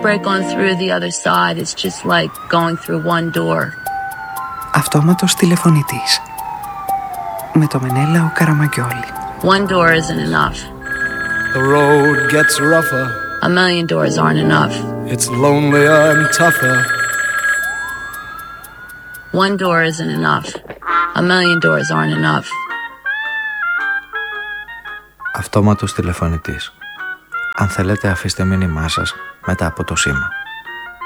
break on through the other side. It's just like going through one door. Αυτόματος τηλεφωνητής. Με το Μενέλαο Καραμαγκιόλη. One door isn't enough. The road gets rougher. A million doors aren't enough. It's lonelier and tougher. One door isn't enough. A million doors aren't enough. Αυτόματος τηλεφωνητής. Αν θέλετε αφήστε μήνυμά σας μετά από το σήμα.